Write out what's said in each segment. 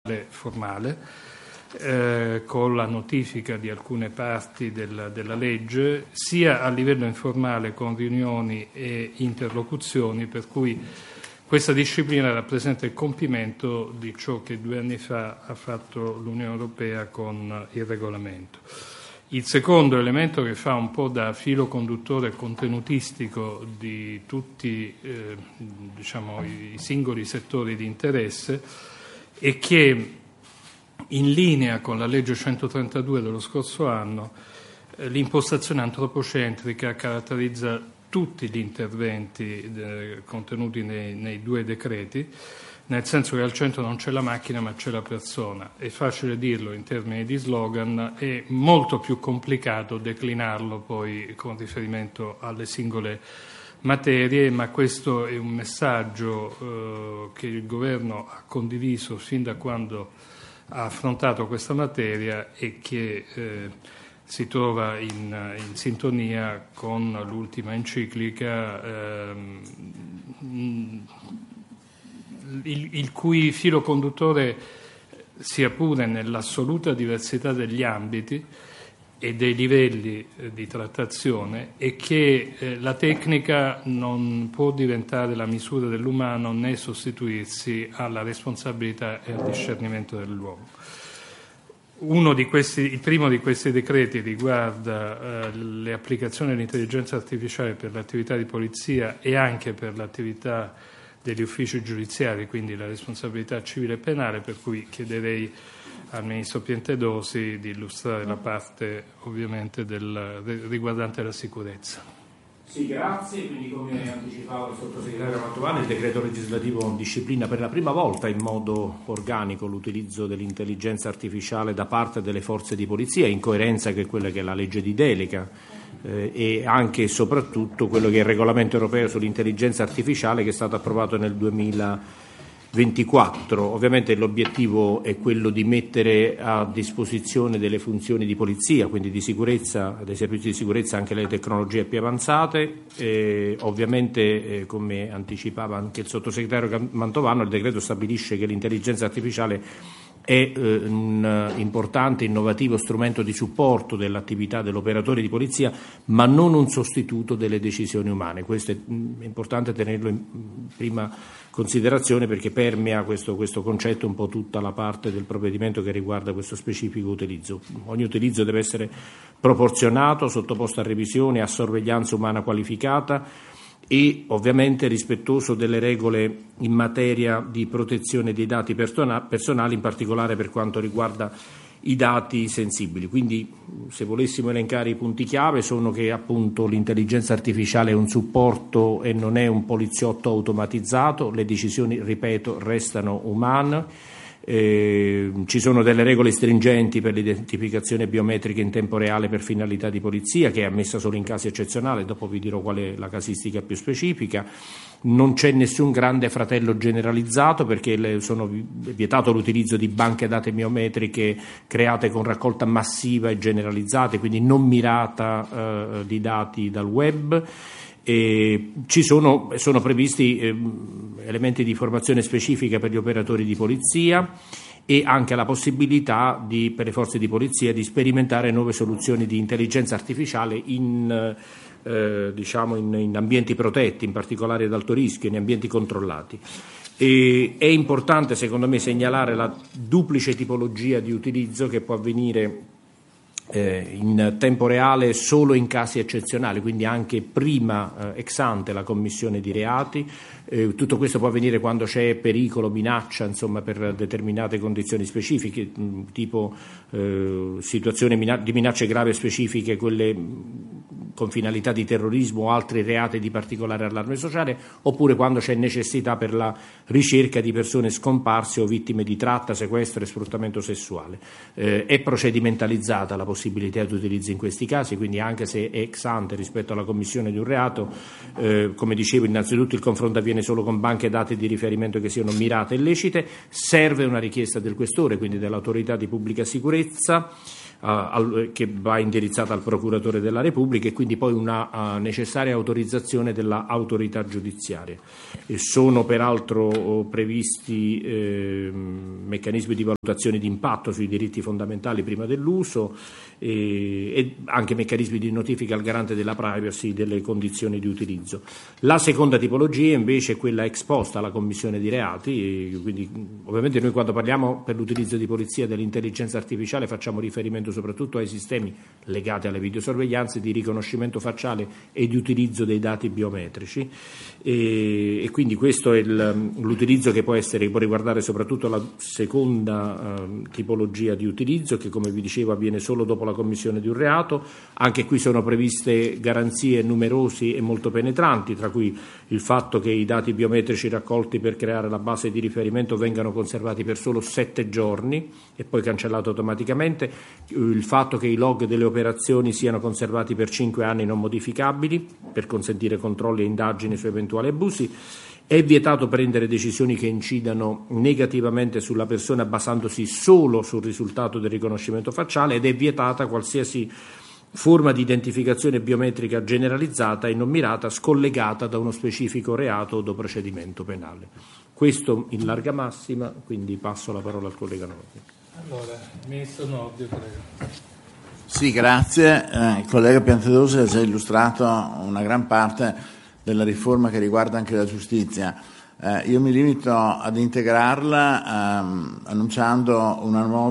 formale, con la notifica di alcune parti della legge, sia a livello informale con riunioni e interlocuzioni, per cui questa disciplina rappresenta il compimento di ciò che 2 anni fa ha fatto l'Unione Europea con il regolamento. Il secondo elemento che fa un po' da filo conduttore contenutistico di tutti i singoli settori di interesse è che, in linea con la legge 132 dello scorso anno, l'impostazione antropocentrica caratterizza tutti gli interventi contenuti nei 2 decreti, nel senso che al centro non c'è la macchina ma c'è la persona. È facile dirlo in termini di slogan, è molto più complicato declinarlo poi con riferimento alle singole materie, ma questo è un messaggio che il Governo ha condiviso fin da quando ha affrontato questa materia e che si trova in sintonia con l'ultima enciclica, il cui filo conduttore, sia pure nell'assoluta diversità degli ambiti e dei livelli di trattazione, è che la tecnica non può diventare la misura dell'umano né sostituirsi alla responsabilità e al discernimento dell'uomo. Il primo di questi decreti riguarda le applicazioni dell'intelligenza artificiale per l'attività di polizia e anche per l'attività degli uffici giudiziari, quindi la responsabilità civile e penale, per cui chiederei al Ministro Piantedosi di illustrare la parte ovviamente riguardante la sicurezza. Sì, grazie. Quindi, come anticipava il Sottosegretario Mantovano, il decreto legislativo disciplina per la prima volta in modo organico l'utilizzo dell'intelligenza artificiale da parte delle forze di polizia, in coerenza con quella che è la legge di delega e anche e soprattutto quello che è il regolamento europeo sull'intelligenza artificiale, che è stato approvato nel 2024. Ovviamente l'obiettivo è quello di mettere a disposizione delle funzioni di polizia, quindi di sicurezza, dei servizi di sicurezza, anche le tecnologie più avanzate. Ovviamente, come anticipava anche il Sottosegretario Mantovano, il decreto stabilisce che l'intelligenza artificiale è un importante e innovativo strumento di supporto dell'attività dell'operatore di polizia, ma non un sostituto delle decisioni umane. Questo è importante tenerlo in prima considerazione, perché permea questo concetto un po' tutta la parte del provvedimento che riguarda questo specifico utilizzo. Ogni utilizzo deve essere proporzionato, sottoposto a revisione e a sorveglianza umana qualificata e ovviamente rispettoso delle regole in materia di protezione dei dati personali, in particolare per quanto riguarda i dati sensibili. Quindi, se volessimo elencare i punti chiave, sono che appunto l'intelligenza artificiale è un supporto e non è un poliziotto automatizzato, le decisioni, ripeto, restano umane. Ci sono delle regole stringenti per l'identificazione biometrica in tempo reale per finalità di polizia, che è ammessa solo in casi eccezionali. Dopo vi dirò qual è la casistica più specifica. Non c'è nessun grande fratello generalizzato, perché sono vietato l'utilizzo di banche dati biometriche create con raccolta massiva e generalizzate, quindi non mirata di dati dal web. Sono previsti elementi di formazione specifica per gli operatori di polizia e anche la possibilità per le forze di polizia di sperimentare nuove soluzioni di intelligenza artificiale in ambienti protetti, in particolare ad alto rischio, in ambienti controllati. È importante, secondo me, segnalare la duplice tipologia di utilizzo che può avvenire in tempo reale solo in casi eccezionali, quindi anche prima ex ante la commissione di reati. Tutto questo può avvenire quando c'è pericolo, minaccia, insomma, per determinate condizioni specifiche, tipo situazioni di minacce gravi e specifiche, quelle con finalità di terrorismo o altri reati di particolare allarme sociale, oppure quando c'è necessità per la ricerca di persone scomparse o vittime di tratta, sequestro e sfruttamento sessuale. È procedimentalizzata la possibilità di utilizzo in questi casi, quindi anche se è ex ante rispetto alla commissione di un reato, come dicevo, innanzitutto il confronto avviene avviene solo con banche dati di riferimento che siano mirate e lecite. Serve una richiesta del questore, quindi dell'autorità di pubblica sicurezza, che va indirizzata al procuratore della Repubblica, e quindi poi una necessaria autorizzazione dell'autorità giudiziaria. Sono peraltro previsti meccanismi di valutazione di impatto sui diritti fondamentali prima dell'uso e anche meccanismi di notifica al garante della privacy delle condizioni di utilizzo. La seconda tipologia invece è quella ex post alla commissione di reati, quindi ovviamente noi quando parliamo per l'utilizzo di polizia dell'intelligenza artificiale facciamo riferimento soprattutto ai sistemi legati alle videosorveglianze di riconoscimento facciale e di utilizzo dei dati biometrici, e quindi questo è l'utilizzo che può riguardare soprattutto la seconda tipologia di utilizzo, che come vi dicevo avviene solo dopo la commissione di un reato. Anche qui sono previste garanzie numerosi e molto penetranti, tra cui il fatto che i dati biometrici raccolti per creare la base di riferimento vengano conservati per solo 7 giorni e poi cancellati automaticamente, il fatto che i log delle operazioni siano conservati per 5 anni non modificabili per consentire controlli e indagini su eventuali abusi. È vietato prendere decisioni che incidano negativamente sulla persona basandosi solo sul risultato del riconoscimento facciale, ed è vietata qualsiasi forma di identificazione biometrica generalizzata e non mirata scollegata da uno specifico reato o da procedimento penale. Questo in larga massima, quindi passo la parola al collega Nordio. Allora, Ministro Nordio, prego. Sì, grazie. Il collega Piantedosi ha già illustrato una gran parte della riforma che riguarda anche la giustizia. Io mi limito ad integrarla annunciando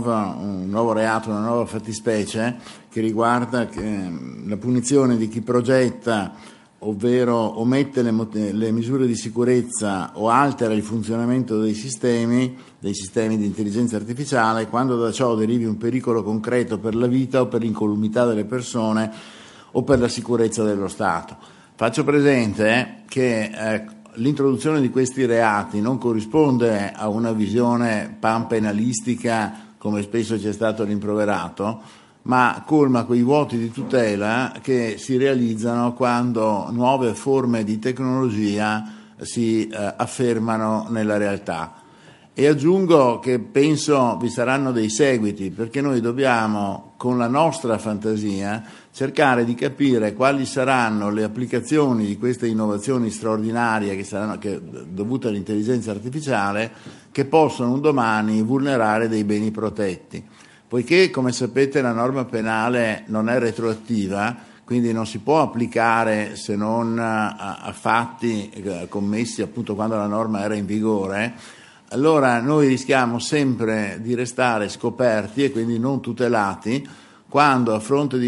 un nuovo reato, una nuova fattispecie che riguarda la punizione di chi progetta ovvero omette le misure di sicurezza o altera il funzionamento dei sistemi di intelligenza artificiale quando da ciò derivi un pericolo concreto per la vita o per l'incolumità delle persone o per la sicurezza dello Stato. Faccio presente che l'introduzione di questi reati non corrisponde a una visione panpenalistica, come spesso ci è stato rimproverato, ma colma quei vuoti di tutela che si realizzano quando nuove forme di tecnologia si affermano nella realtà. E aggiungo che penso vi saranno dei seguiti, perché noi dobbiamo, con la nostra fantasia, cercare di capire quali saranno le applicazioni di queste innovazioni straordinarie che dovute all'intelligenza artificiale, che possono un domani vulnerare dei beni protetti. Poiché, come sapete, la norma penale non è retroattiva, quindi non si può applicare se non a fatti commessi appunto quando la norma era in vigore, allora noi rischiamo sempre di restare scoperti e quindi non tutelati quando a fronte di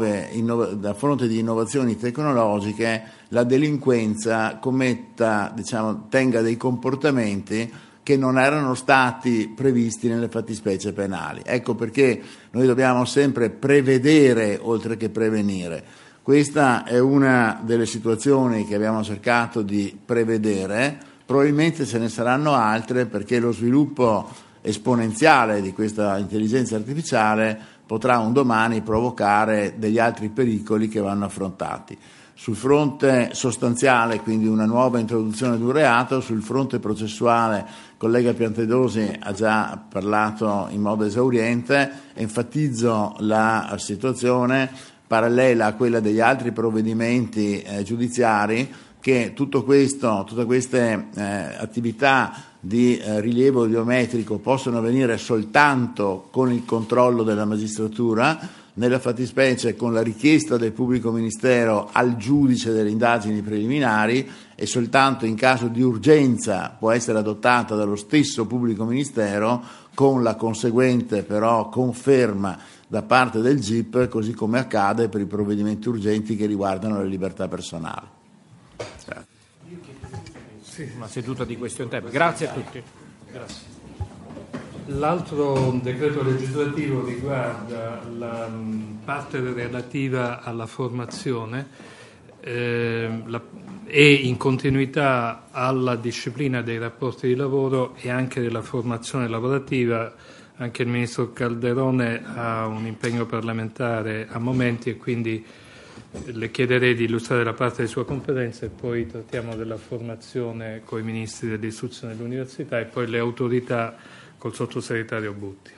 innovazioni tecnologiche la delinquenza tenga dei comportamenti che non erano stati previsti nelle fattispecie penali. Ecco perché noi dobbiamo sempre prevedere oltre che prevenire. Questa è una delle situazioni che abbiamo cercato di prevedere, probabilmente ce ne saranno altre perché lo sviluppo esponenziale di questa intelligenza artificiale potrà un domani provocare degli altri pericoli che vanno affrontati. Sul fronte sostanziale, quindi una nuova introduzione di un reato, sul fronte processuale il collega Piantedosi ha già parlato in modo esauriente, enfatizzo la situazione parallela a quella degli altri provvedimenti giudiziari, che tutte queste attività di rilievo biometrico possono avvenire soltanto con il controllo della magistratura, nella fattispecie con la richiesta del pubblico ministero al giudice delle indagini preliminari, e soltanto in caso di urgenza può essere adottata dallo stesso pubblico ministero con la conseguente però conferma da parte del GIP, così come accade per i provvedimenti urgenti che riguardano le libertà personali. Una seduta di question time. Grazie a tutti. Grazie. L'altro decreto legislativo riguarda la parte relativa alla formazione e in continuità alla disciplina dei rapporti di lavoro e anche della formazione lavorativa. Anche il Ministro Calderone ha un impegno parlamentare a momenti e quindi le chiederei di illustrare la parte di sua competenza e poi trattiamo della formazione con i ministri dell'istruzione e dell'università e poi le autorità col sottosegretario Butti.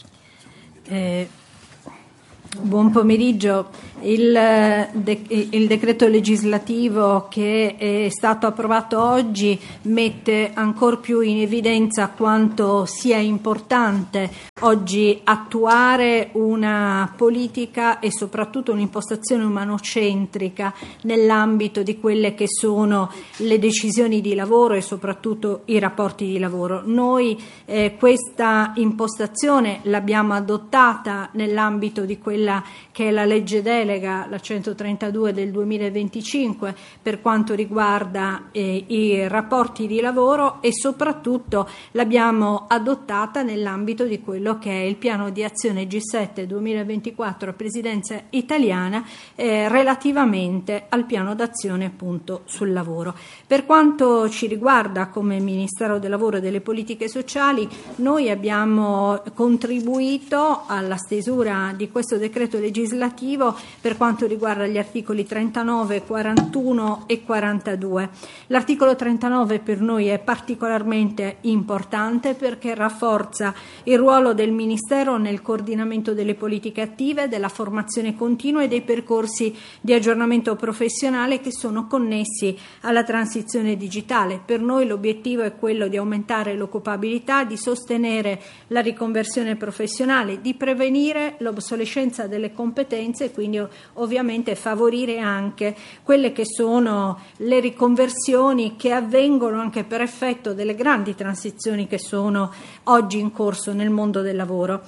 Buon pomeriggio. Il decreto legislativo che è stato approvato oggi mette ancor più in evidenza quanto sia importante oggi attuare una politica e soprattutto un'impostazione umanocentrica nell'ambito di quelle che sono le decisioni di lavoro e soprattutto i rapporti di lavoro. Noi questa impostazione l'abbiamo adottata nell'ambito di quella che è la legge delega, la 132 del 2025, per quanto riguarda i rapporti di lavoro e soprattutto l'abbiamo adottata nell'ambito di quello che è il piano di azione G7 2024 Presidenza italiana relativamente al piano d'azione appunto sul lavoro. Per quanto ci riguarda come Ministero del Lavoro e delle Politiche Sociali, noi abbiamo contribuito alla stesura di questo decreto legislativo per quanto riguarda gli articoli 39, 41 e 42. L'articolo 39 per noi è particolarmente importante perché rafforza il ruolo del Ministero nel coordinamento delle politiche attive, della formazione continua e dei percorsi di aggiornamento professionale che sono connessi alla transizione digitale. Per noi l'obiettivo è quello di aumentare l'occupabilità, di sostenere la riconversione professionale, di prevenire l'obsolescenza delle competenze e quindi ovviamente favorire anche quelle che sono le riconversioni che avvengono anche per effetto delle grandi transizioni che sono oggi in corso nel mondo del lavoro.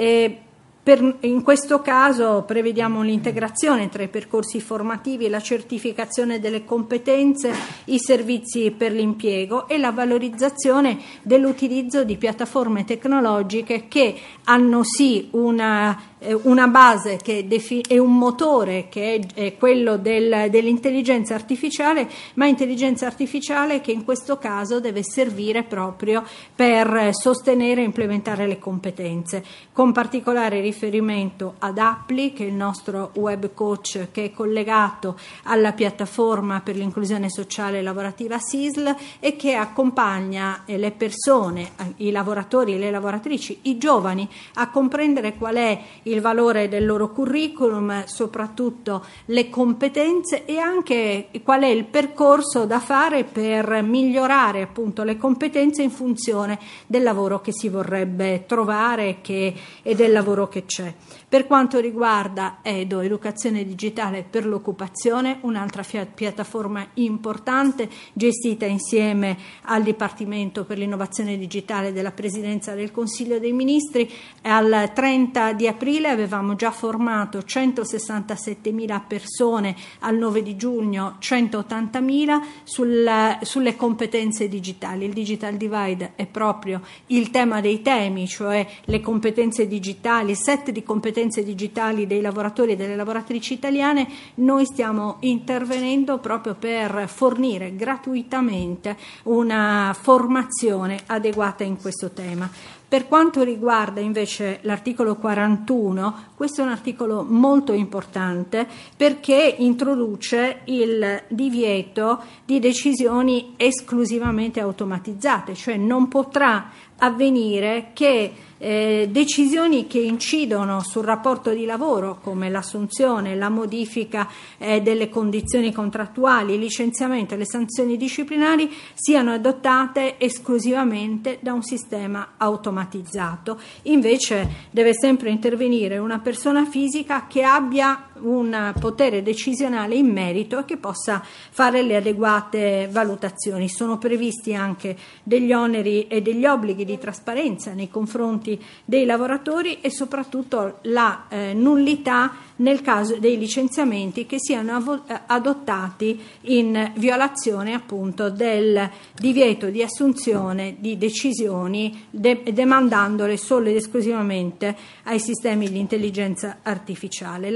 In questo caso prevediamo l'integrazione tra i percorsi formativi, la certificazione delle competenze, i servizi per l'impiego e la valorizzazione dell'utilizzo di piattaforme tecnologiche che hanno sì una base che è un motore che è quello dell'intelligenza artificiale, ma intelligenza artificiale che in questo caso deve servire proprio per sostenere e implementare le competenze, con particolare riferimento ad Appli, che è il nostro web coach che è collegato alla piattaforma per l'inclusione sociale e lavorativa SISL e che accompagna le persone, i lavoratori e le lavoratrici, i giovani a comprendere qual è il valore del loro curriculum, soprattutto le competenze e anche qual è il percorso da fare per migliorare appunto le competenze in funzione del lavoro che si vorrebbe trovare e del lavoro che c'è. Per quanto riguarda EDO, Educazione Digitale per l'Occupazione, un'altra piattaforma importante gestita insieme al Dipartimento per l'Innovazione Digitale della Presidenza del Consiglio dei Ministri, al 30 di aprile avevamo già formato 167.000 persone, al 9 di giugno 180.000 sulle competenze digitali. Il digital divide è proprio il tema dei temi, cioè le competenze digitali, il set di competenze digitali dei lavoratori e delle lavoratrici italiane. Noi stiamo intervenendo proprio per fornire gratuitamente una formazione adeguata in questo tema. Per quanto riguarda invece l'articolo 41, questo è un articolo molto importante perché introduce il divieto di decisioni esclusivamente automatizzate, cioè non potrà avvenire che decisioni che incidono sul rapporto di lavoro come l'assunzione, la modifica delle condizioni contrattuali, il licenziamento e le sanzioni disciplinari siano adottate esclusivamente da un sistema automatizzato. Invece deve sempre intervenire una persona fisica che abbia un potere decisionale in merito e che possa fare le adeguate valutazioni. Sono previsti anche degli oneri e degli obblighi di trasparenza nei confronti dei lavoratori e soprattutto la nullità nel caso dei licenziamenti che siano adottati in violazione appunto del divieto di assunzione di decisioni demandandole solo ed esclusivamente ai sistemi di intelligenza artificiale. L'articolo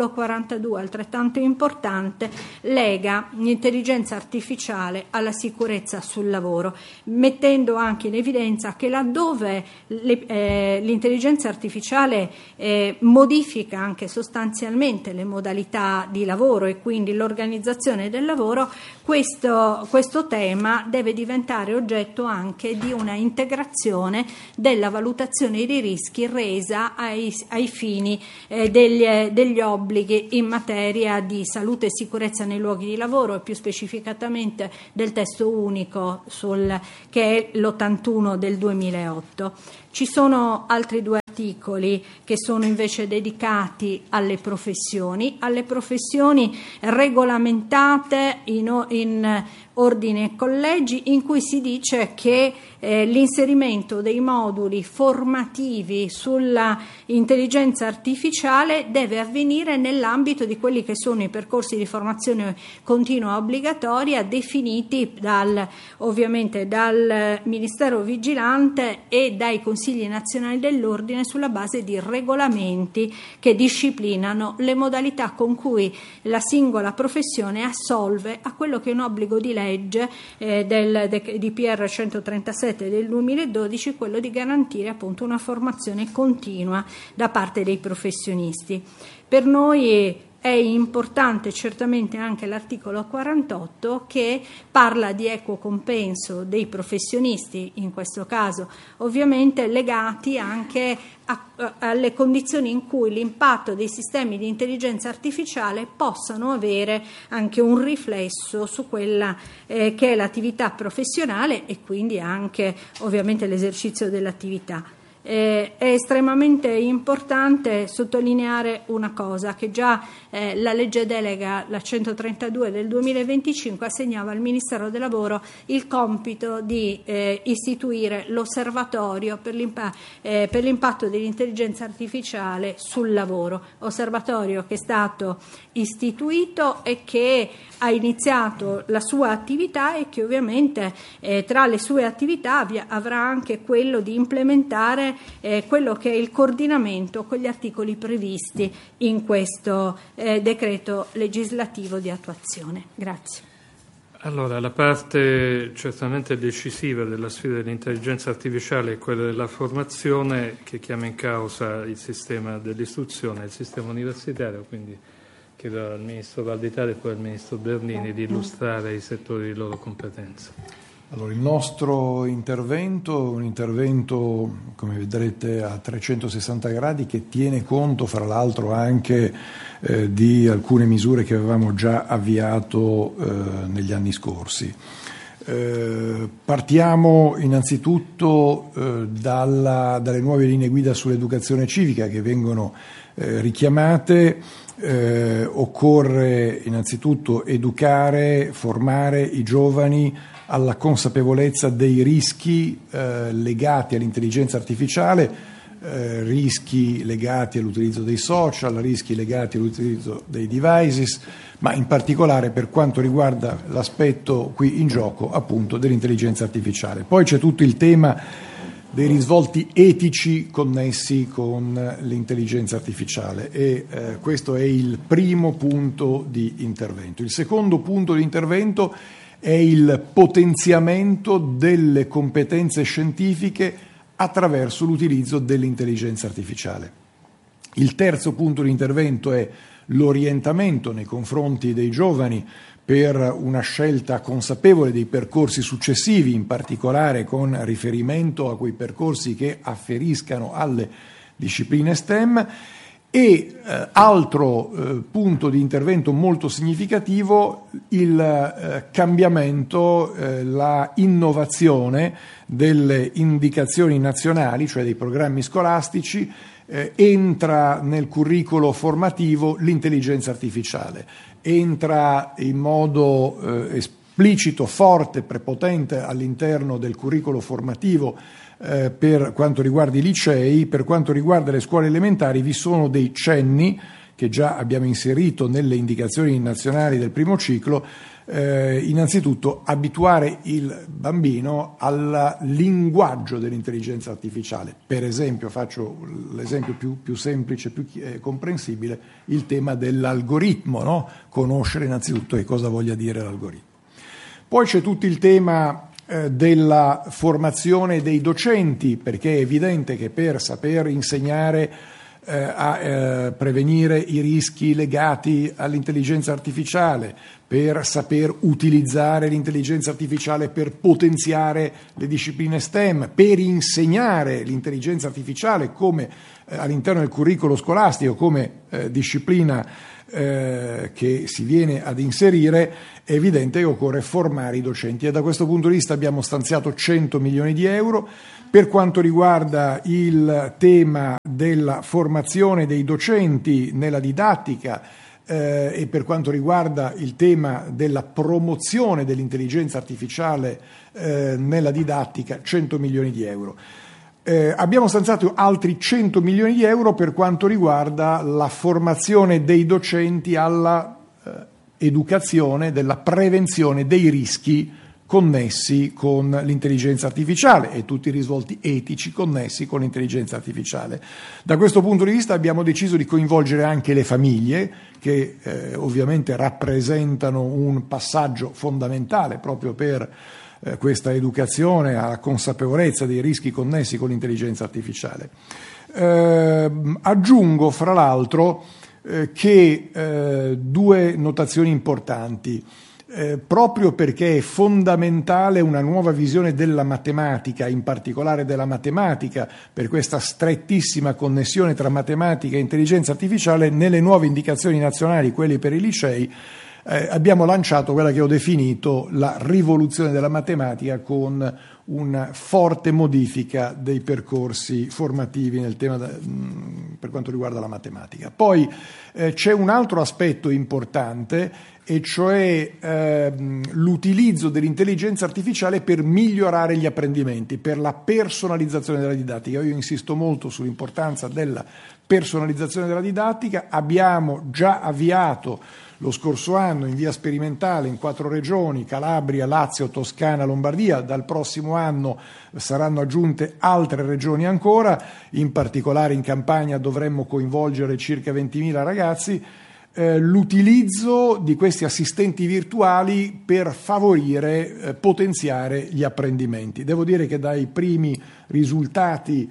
l'articolo 42, altrettanto importante, lega l'intelligenza artificiale alla sicurezza sul lavoro, mettendo anche in evidenza che laddove l'intelligenza artificiale modifica anche sostanzialmente le modalità di lavoro e quindi l'organizzazione del lavoro, questo tema deve diventare oggetto anche di una integrazione della valutazione dei rischi resa ai fini degli obblighi in materia di salute e sicurezza nei luoghi di lavoro, e più specificatamente del testo unico che è l'81 del 2008. Ci sono altri 2 articoli che sono invece dedicati alle professioni regolamentate in ordini e collegi, in cui si dice che l'inserimento dei moduli formativi sulla intelligenza artificiale deve avvenire nell'ambito di quelli che sono i percorsi di formazione continua obbligatoria definiti ovviamente dal Ministero Vigilante e dai Consigli Nazionali dell'Ordine sulla base di regolamenti che disciplinano le modalità con cui la singola professione assolve a quello che è un obbligo di legge del DPR 137 del 2012, quello di garantire appunto una formazione continua da parte dei professionisti. Per noi è importante certamente anche l'articolo 48, che parla di equo compenso dei professionisti, in questo caso ovviamente legati anche alle condizioni in cui l'impatto dei sistemi di intelligenza artificiale possano avere anche un riflesso su quella che è l'attività professionale e quindi anche ovviamente l'esercizio dell'attività. È estremamente importante sottolineare una cosa, che già la legge delega, la 132 del 2025, assegnava al Ministero del Lavoro il compito di istituire l'osservatorio per l'impatto dell'intelligenza artificiale sul lavoro, osservatorio che è stato istituito e che ha iniziato la sua attività e che ovviamente tra le sue attività avrà anche quello di implementare quello che è il coordinamento con gli articoli previsti in questo decreto legislativo di attuazione. Grazie. Allora, la parte certamente decisiva della sfida dell'intelligenza artificiale è quella della formazione, che chiama in causa il sistema dell'istruzione, il sistema universitario, quindi chiedo al Ministro Valditara e poi al Ministro Bernini di illustrare i settori di loro competenza. Allora, il nostro intervento è un intervento, come vedrete, a 360 gradi, che tiene conto, fra l'altro, anche di alcune misure che avevamo già avviato negli anni scorsi. Partiamo innanzitutto dalle nuove linee guida sull'educazione civica che vengono richiamate. Occorre innanzitutto educare, formare i giovani alla consapevolezza dei rischi legati all'intelligenza artificiale, rischi legati all'utilizzo dei social, rischi legati all'utilizzo dei devices, ma in particolare per quanto riguarda l'aspetto qui in gioco appunto dell'intelligenza artificiale. Poi c'è tutto il tema dei risvolti etici connessi con l'intelligenza artificiale e questo è il primo punto di intervento. Il secondo punto di intervento è il potenziamento delle competenze scientifiche attraverso l'utilizzo dell'intelligenza artificiale. Il terzo punto di intervento è l'orientamento nei confronti dei giovani per una scelta consapevole dei percorsi successivi, in particolare con riferimento a quei percorsi che afferiscano alle discipline STEM. E altro punto di intervento molto significativo, il cambiamento, la innovazione delle indicazioni nazionali, cioè dei programmi scolastici. Entra nel curricolo formativo l'intelligenza artificiale, entra in modo esplicito, forte, prepotente all'interno del curricolo formativo per quanto riguarda i licei. Per quanto riguarda le scuole elementari vi sono dei cenni che già abbiamo inserito nelle indicazioni nazionali del primo ciclo Innanzitutto abituare il bambino al linguaggio dell'intelligenza artificiale. Per esempio, faccio l'esempio più semplice, più comprensibile, il tema dell'algoritmo, no? Conoscere innanzitutto che cosa voglia dire l'algoritmo. Poi c'è tutto il tema della formazione dei docenti, perché è evidente che per saper insegnare a prevenire i rischi legati all'intelligenza artificiale, per saper utilizzare l'intelligenza artificiale per potenziare le discipline STEM, per insegnare l'intelligenza artificiale come all'interno del curriculum scolastico come disciplina che si viene ad inserire, è evidente che occorre formare i docenti, e da questo punto di vista abbiamo stanziato 100 milioni di euro. Per quanto riguarda il tema della formazione dei docenti nella didattica e per quanto riguarda il tema della promozione dell'intelligenza artificiale nella didattica, 100 milioni di euro. Abbiamo stanziato altri 100 milioni di euro per quanto riguarda la formazione dei docenti alla educazione della prevenzione dei rischi connessi con l'intelligenza artificiale e tutti i risvolti etici connessi con l'intelligenza artificiale. Da questo punto di vista abbiamo deciso di coinvolgere anche le famiglie, che ovviamente rappresentano un passaggio fondamentale proprio per questa educazione alla consapevolezza dei rischi connessi con l'intelligenza artificiale. Aggiungo fra l'altro che due notazioni importanti. Proprio perché è fondamentale una nuova visione della matematica, in particolare della matematica, per questa strettissima connessione tra matematica e intelligenza artificiale, nelle nuove indicazioni nazionali, quelli per i licei, abbiamo lanciato quella che ho definito la rivoluzione della matematica, con una forte modifica dei percorsi formativi nel tema per quanto riguarda la matematica. Poi c'è un altro aspetto importante, e cioè l'utilizzo dell'intelligenza artificiale per migliorare gli apprendimenti, per la personalizzazione della didattica. Io insisto molto sull'importanza della personalizzazione della didattica. Abbiamo già avviato lo scorso anno in via sperimentale in 4 regioni, Calabria, Lazio, Toscana, Lombardia. Dal prossimo anno saranno aggiunte altre regioni ancora, in particolare in Campania dovremmo coinvolgere circa 20.000 ragazzi, l'utilizzo di questi assistenti virtuali per favorire, potenziare gli apprendimenti. Devo dire che dai primi risultati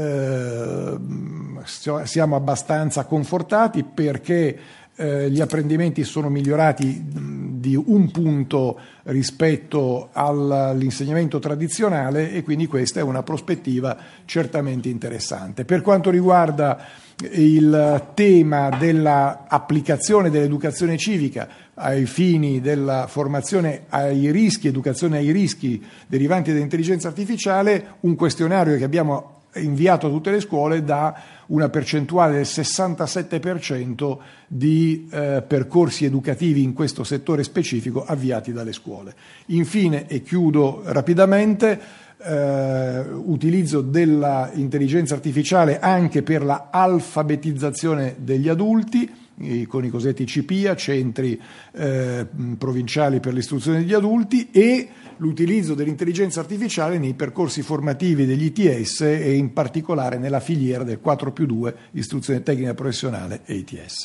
siamo abbastanza confortati, perché gli apprendimenti sono migliorati di un punto rispetto all'insegnamento tradizionale, e quindi questa è una prospettiva certamente interessante. Per quanto riguarda il tema dell'applicazione dell'educazione civica ai fini della formazione ai rischi, educazione ai rischi derivanti dall'intelligenza artificiale, un questionario che abbiamo inviato a tutte le scuole dà una percentuale del 67% di percorsi educativi in questo settore specifico avviati dalle scuole. Infine, e chiudo rapidamente, utilizzo dell'intelligenza artificiale anche per la alfabetizzazione degli adulti, con i cosiddetti CPIA, centri provinciali per l'istruzione degli adulti, e l'utilizzo dell'intelligenza artificiale nei percorsi formativi degli ITS e in particolare nella filiera del 4+2, istruzione tecnica professionale e ITS.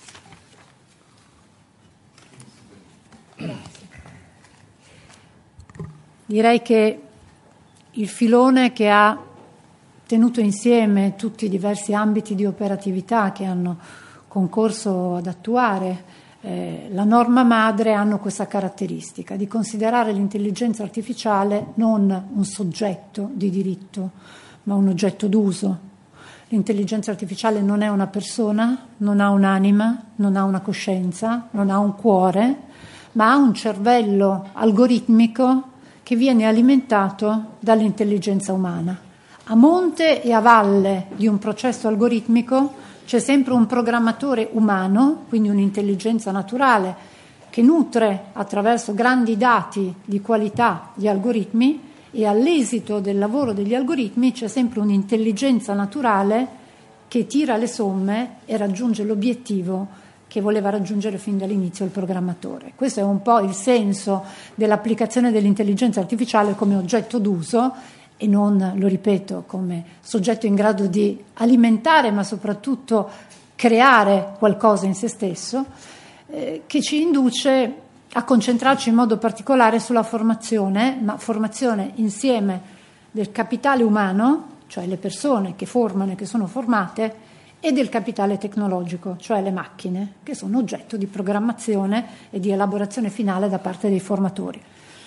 Direi che il filone che ha tenuto insieme tutti i diversi ambiti di operatività che hanno concorso ad attuare la norma madre hanno questa caratteristica di considerare l'intelligenza artificiale non un soggetto di diritto, ma un oggetto d'uso. L'intelligenza artificiale non è una persona, non ha un'anima, non ha una coscienza, non ha un cuore, ma ha un cervello algoritmico che viene alimentato dall'intelligenza umana. A monte e a valle di un processo algoritmico c'è sempre un programmatore umano, quindi un'intelligenza naturale, che nutre attraverso grandi dati di qualità gli algoritmi, e all'esito del lavoro degli algoritmi c'è sempre un'intelligenza naturale che tira le somme e raggiunge l'obiettivo che voleva raggiungere fin dall'inizio il programmatore. Questo è un po' il senso dell'applicazione dell'intelligenza artificiale come oggetto d'uso e non, lo ripeto, come soggetto in grado di alimentare ma soprattutto creare qualcosa in se stesso, che ci induce a concentrarci in modo particolare sulla formazione, ma formazione insieme del capitale umano, cioè le persone che formano e che sono formate, e del capitale tecnologico, cioè le macchine, che sono oggetto di programmazione e di elaborazione finale da parte dei formatori.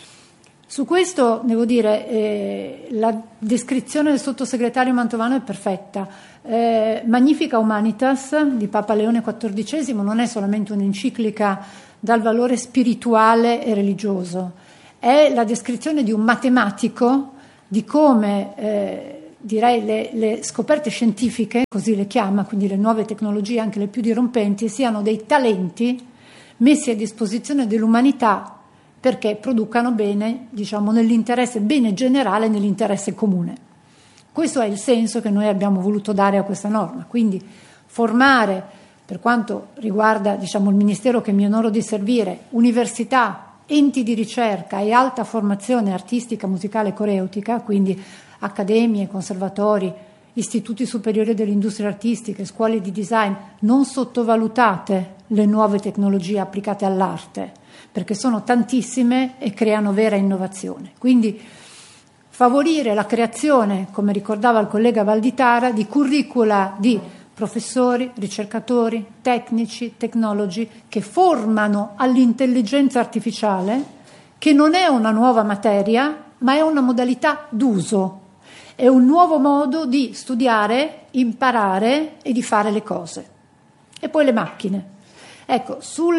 Su questo, devo dire, la descrizione del sottosegretario Mantovano è perfetta. Magnifica Humanitas di Papa Leone XIV non è solamente un'enciclica dal valore spirituale e religioso, è la descrizione di un matematico di come direi le scoperte scientifiche, così le chiama, quindi le nuove tecnologie, anche le più dirompenti, siano dei talenti messi a disposizione dell'umanità perché producano bene, diciamo, nell'interesse bene generale, nell'interesse comune. Questo è il senso che noi abbiamo voluto dare a questa norma, quindi formare, per quanto riguarda, diciamo, il Ministero che mi onoro di servire, università, enti di ricerca e alta formazione artistica, musicale e coreutica, quindi accademie, conservatori, istituti superiori dell'industria artistica, scuole di design, non sottovalutate le nuove tecnologie applicate all'arte, perché sono tantissime e creano vera innovazione. Quindi favorire la creazione, come ricordava il collega Valditara, di curricula di professori, ricercatori, tecnici, tecnologi che formano all'intelligenza artificiale, che non è una nuova materia, ma è una modalità d'uso. È un nuovo modo di studiare, imparare e di fare le cose. E poi le macchine. Ecco,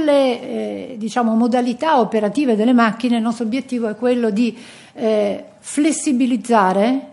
sulle diciamo, modalità operative delle macchine il nostro obiettivo è quello di flessibilizzare,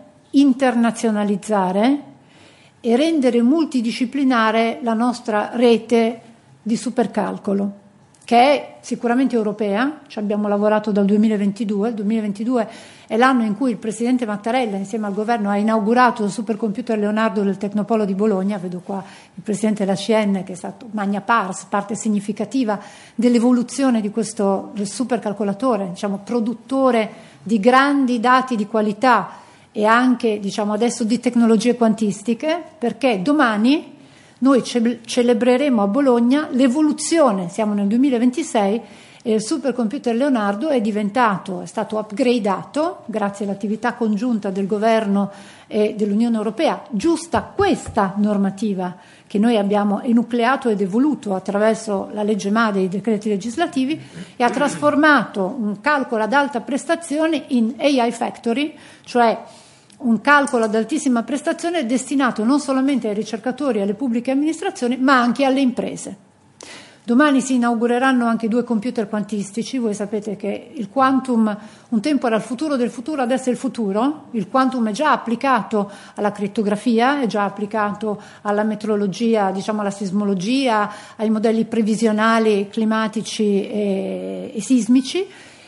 internazionalizzare e rendere multidisciplinare la nostra rete di supercalcolo, che è sicuramente europea. Ci abbiamo lavorato dal 2022. Il 2022 è l'anno in cui il presidente Mattarella insieme al governo ha inaugurato il supercomputer Leonardo del Tecnopolo di Bologna. Vedo qua il presidente Lacien, che è stato magna pars, parte significativa dell'evoluzione di questo del supercalcolatore, diciamo produttore di grandi dati di qualità e anche, diciamo adesso, di tecnologie quantistiche, perché domani noi celebreremo a Bologna l'evoluzione, siamo nel 2026, e il supercomputer Leonardo è stato upgradato grazie all'attività congiunta del governo e dell'Unione Europea, giusta questa normativa che noi abbiamo enucleato ed evoluto attraverso la legge MADE e i decreti legislativi, e ha trasformato un calcolo ad alta prestazione in AI Factory, cioè un calcolo ad altissima prestazione destinato non solamente ai ricercatori e alle pubbliche amministrazioni, ma anche alle imprese. Domani si inaugureranno anche 2 computer quantistici. Voi sapete che il quantum un tempo era il futuro del futuro, adesso è il futuro. Il quantum è già applicato alla crittografia, è già applicato alla metrologia, diciamo alla sismologia, ai modelli previsionali climatici e sismici.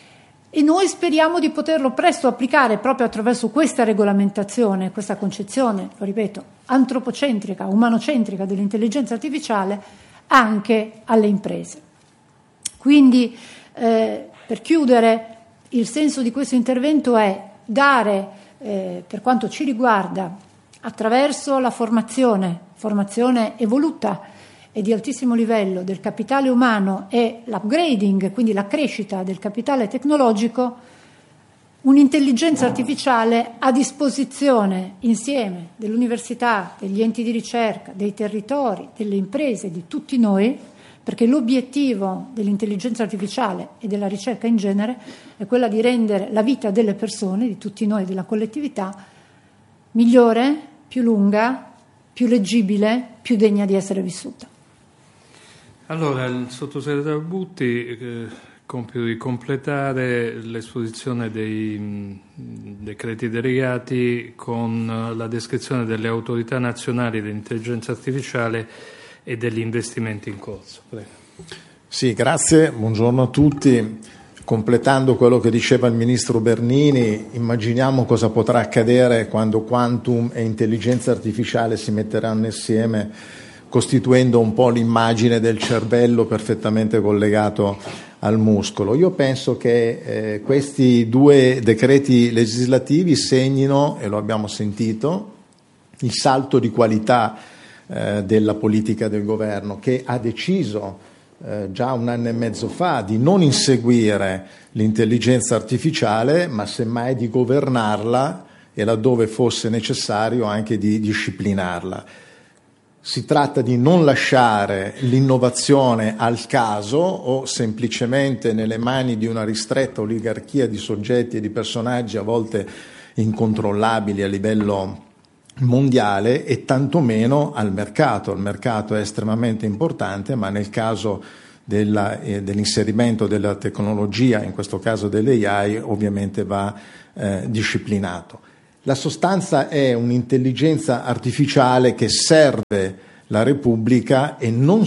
E noi speriamo di poterlo presto applicare proprio attraverso questa regolamentazione, questa concezione, lo ripeto, antropocentrica, umanocentrica dell'intelligenza artificiale anche alle imprese. Quindi, per chiudere, il senso di questo intervento è dare, per quanto ci riguarda, attraverso la formazione evoluta e di altissimo livello del capitale umano e l'upgrading, quindi la crescita del capitale tecnologico, un'intelligenza artificiale a disposizione insieme dell'università, degli enti di ricerca, dei territori, delle imprese, di tutti noi, perché l'obiettivo dell'intelligenza artificiale e della ricerca in genere è quella di rendere la vita delle persone, di tutti noi, della collettività, migliore, più lunga, più leggibile, più degna di essere vissuta. Allora, il sottosegretario Butti, compito di completare l'esposizione dei decreti delegati con la descrizione delle autorità nazionali dell'intelligenza artificiale e degli investimenti in corso. Prego. Sì, grazie, buongiorno a tutti. Completando quello che diceva il ministro Bernini, immaginiamo cosa potrà accadere quando quantum e intelligenza artificiale si metteranno insieme costituendo un po' l'immagine del cervello perfettamente collegato al muscolo. Io penso che questi due decreti legislativi segnino, e lo abbiamo sentito, il salto di qualità della politica del governo, che ha deciso già 1 anno e mezzo fa di non inseguire l'intelligenza artificiale, ma semmai di governarla e laddove fosse necessario anche di disciplinarla. Si tratta di non lasciare l'innovazione al caso o semplicemente nelle mani di una ristretta oligarchia di soggetti e di personaggi a volte incontrollabili a livello mondiale, e tantomeno al mercato. Il mercato è estremamente importante, ma nel caso dell'inserimento della tecnologia, in questo caso dell'AI, ovviamente va disciplinato. La sostanza è un'intelligenza artificiale che serve la Repubblica e non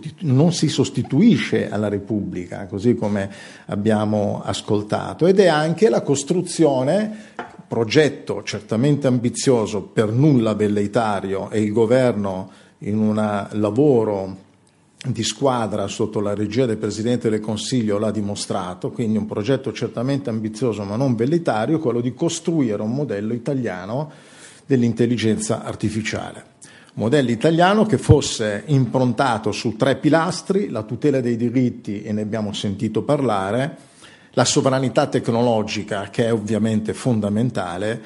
si sostituisce alla Repubblica, così come abbiamo ascoltato, ed è anche la costruzione, progetto certamente ambizioso, per nulla velleitario, e il governo in un lavoro di squadra sotto la regia del Presidente del Consiglio l'ha dimostrato, quindi un progetto certamente ambizioso ma non velleitario, quello di costruire un modello italiano dell'intelligenza artificiale. Un modello italiano che fosse improntato su 3 pilastri: la tutela dei diritti, e ne abbiamo sentito parlare, la sovranità tecnologica, che è ovviamente fondamentale,